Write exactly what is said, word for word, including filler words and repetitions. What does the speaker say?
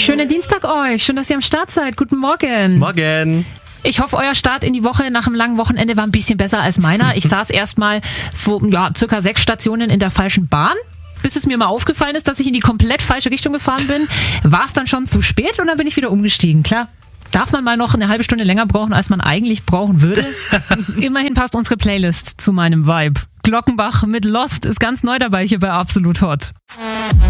Schönen Dienstag euch. Schön, dass ihr am Start seid. Guten Morgen. Morgen. Ich hoffe, euer Start in die Woche nach einem langen Wochenende war ein bisschen besser als meiner. Ich saß erstmal vor ja, circa sechs Stationen in der falschen Bahn, bis es mir mal aufgefallen ist, dass ich in die komplett falsche Richtung gefahren bin. War es dann schon zu spät und dann bin ich wieder umgestiegen. Klar, darf man mal noch eine halbe Stunde länger brauchen, als man eigentlich brauchen würde. Immerhin passt unsere Playlist zu meinem Vibe. Glockenbach mit Lost ist ganz neu dabei hier bei Absolut Hot.